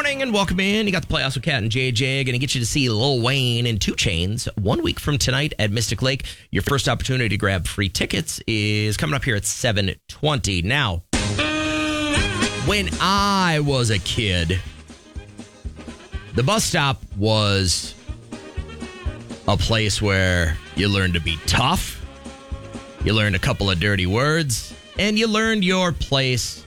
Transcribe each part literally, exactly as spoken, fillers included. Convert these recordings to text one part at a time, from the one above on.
morning and welcome in. You got the playoffs with Kat and J J. Going to get you to see Lil Wayne and two Chainz one week from tonight at Mystic Lake. Your first opportunity to grab free tickets is coming up here at seven twenty. Now, when I was a kid, the bus stop was a place where you learned to be tough, you learned a couple of dirty words, and you learned your place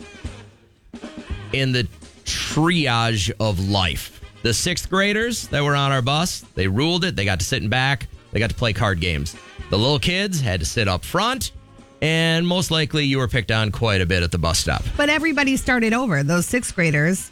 in the triage of life. The sixth graders that were on our bus, they ruled it. They got to sit in back. They got to play card games. The little kids had to sit up front, and most likely you were picked on quite a bit at the bus stop. But everybody started over. Those sixth graders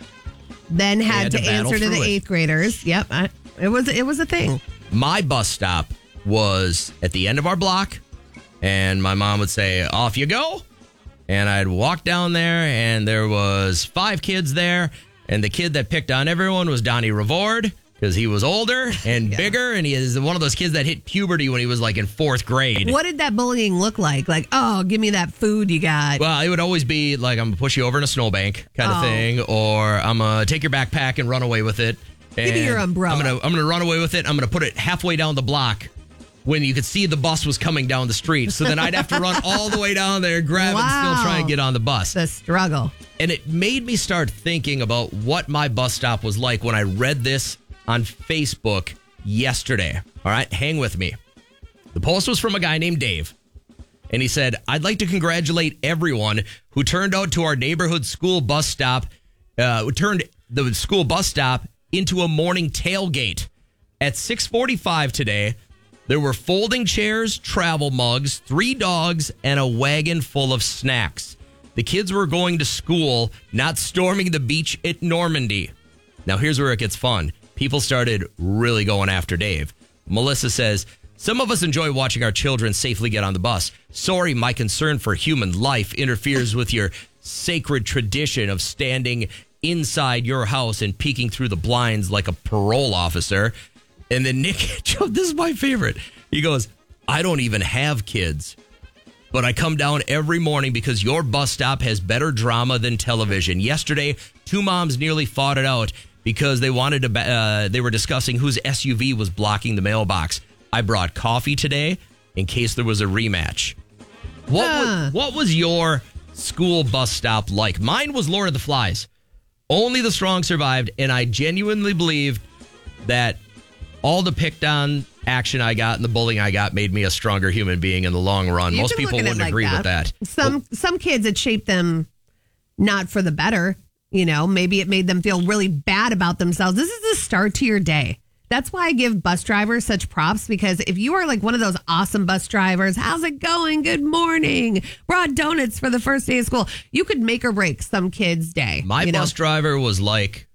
then had, had to, to answer to the it. eighth graders. Yep, I, it was it was a thing. My bus stop was at the end of our block, and my mom would say, "Off you go." And I'd walk down there, and there was five kids there, and the kid that picked on everyone was Donnie Revord, because he was older and yeah. bigger, and he is one of those kids that hit puberty when he was like in fourth grade. What did that bullying look like? Like, oh, give me that food you got. Well, it would always be like, I'm going to push you over in a snowbank kind of oh. thing, or I'm going to take your backpack and run away with it. Give me your umbrella. I'm going to I'm gonna run away with it. I'm going to put it halfway down the block when you could see the bus was coming down the street. So then I'd have to run all the way down there, grab wow. it, and still try and get on the bus. The struggle. And it made me start thinking about what my bus stop was like when I read this on Facebook yesterday. All right, hang with me. The post was from a guy named Dave. And he said, "I'd like to congratulate everyone who turned out to our neighborhood school bus stop, uh, who turned the school bus stop into a morning tailgate. At six forty-five today, there were folding chairs, travel mugs, three dogs, and a wagon full of snacks. The kids were going to school, not storming the beach at Normandy." Now, here's where it gets fun. People started really going after Dave. Melissa says, "Some of us enjoy watching our children safely get on the bus. Sorry, my concern for human life interferes with your sacred tradition of standing inside your house and peeking through the blinds like a parole officer." And then Nick, this is my favorite. He goes, "I don't even have kids, but I come down every morning because your bus stop has better drama than television. Yesterday, two moms nearly fought it out because they wanted to. Uh, they were discussing whose S U V was blocking the mailbox. I brought coffee today in case there was a rematch." What huh. was, what was your school bus stop like? Mine was Lord of the Flies. Only the strong survived, and I genuinely believe that all the picked on action I got and the bullying I got made me a stronger human being in the long run. You Most can people look at it wouldn't like agree that. with that. Some But some kids, it shaped them not for the better. You know, maybe it made them feel really bad about themselves. This is the start to your day. That's why I give bus drivers such props, because if you are like one of those awesome bus drivers, how's it going? Good morning. Brought donuts for the first day of school. You could make or break some kid's day. my you know? bus driver was like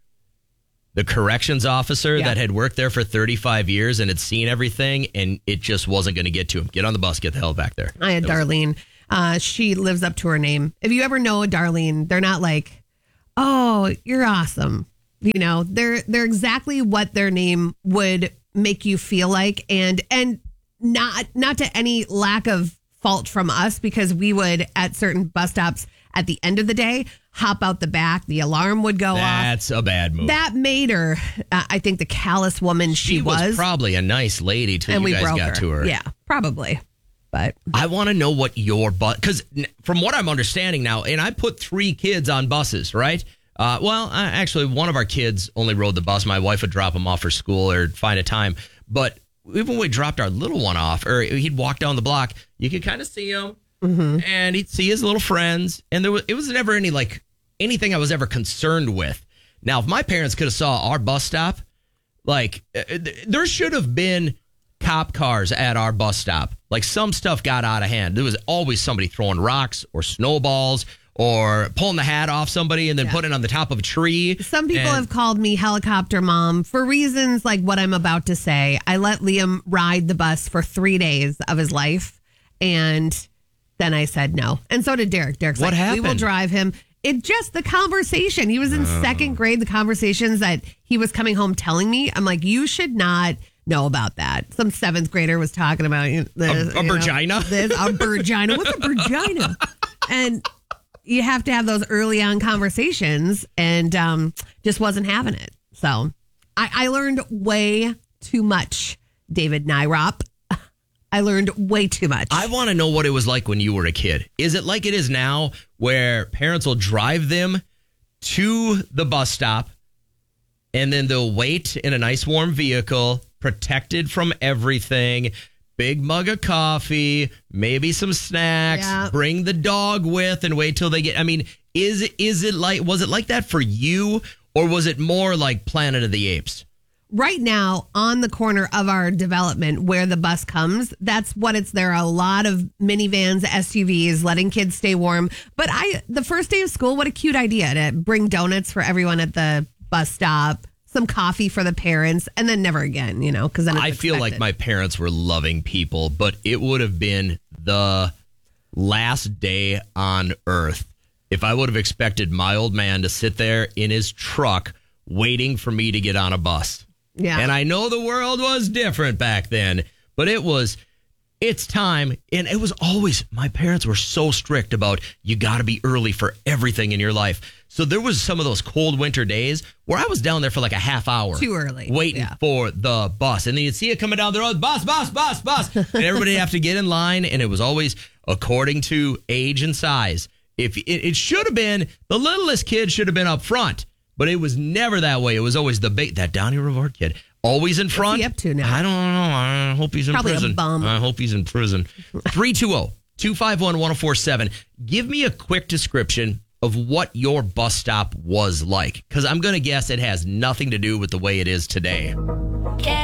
the corrections officer Yeah. that had worked there for thirty-five years and had seen everything, and it just wasn't going to get to him. Get on the bus, get the hell back there. I had That was- Darlene. Uh, she lives up to her name. If you ever know a Darlene, they're not like, "Oh, you're awesome." You know, they're they're exactly what their name would make you feel like, and and not not to any lack of fault from us, because we would at certain bus stops at the end of the day hop out the back, the alarm would go off. That's a bad move. That made her, uh, I think, the callous woman she, she was, was, probably a nice lady till and you we guys broke got her. to her. Yeah, probably. But I want to know what your bus, because from what I'm understanding now, and I put three kids on buses, right? Uh, well, uh, actually, one of our kids only rode the bus. My wife would drop him off for school or find a time. But even when we dropped our little one off, or he'd walk down the block, you could kind of see him, mm-hmm. and he'd see his little friends. And there was, it was never any like anything I was ever concerned with. Now, if my parents could have saw our bus stop, like uh, there should have been cop cars at our bus stop. Like, some stuff got out of hand. There was always somebody throwing rocks or snowballs or pulling the hat off somebody and then Yeah. putting it on the top of a tree. Some people And- have called me helicopter mom for reasons like what I'm about to say. I let Liam ride the bus for three days of his life, and then I said no. And so did Derek. Derek's What like, we will happened? drive him. It just the conversation. He was in second grade. The conversations that he was coming home telling me, I'm like, you should not know about that. Some seventh grader was talking about you know, this, A- a you know, virgina? this, a virgina. What's a virgina? And you have to have those early on conversations, and um, just wasn't having it. So I, I learned way too much, David Nyrop. I learned way too much. I want to know what it was like when you were a kid. Is it like it is now where parents will drive them to the bus stop and then they'll wait in a nice warm vehicle, protected from everything, big mug of coffee, maybe some snacks, Yeah. bring the dog with and wait till they get, I mean, is it, is it like, was it like that for you, or was it more like Planet of the Apes? Right now, on the corner of our development where the bus comes, that's what it's. There are a lot of minivans, S U Vs, letting kids stay warm. But I, the first day of school, what a cute idea to bring donuts for everyone at the bus stop, some coffee for the parents, and then never again, you know, because then it's I feel like expected. my parents were loving people, but it would have been the last day on earth if I would have expected my old man to sit there in his truck waiting for me to get on a bus. Yeah. And I know the world was different back then, but it was, it's time. And it was always, my parents were so strict about you got to be early for everything in your life. So there was some of those cold winter days where I was down there for like a half hour. Too early. Waiting Yeah. for the bus. And then you'd see it coming down the road, bus, bus, bus, bus. And everybody would have to get in line. And it was always according to age and size. If it, it should have been, the littlest kid should have been up front. But it was never that way. It was always the bait. That Donnie Revard kid, always in front. he up to now? I don't know. I hope he's in Probably a prison. bum. I hope he's in prison. three two zero, two five one, one zero four seven. Give me a quick description of what your bus stop was like. Because I'm going to guess it has nothing to do with the way it is today.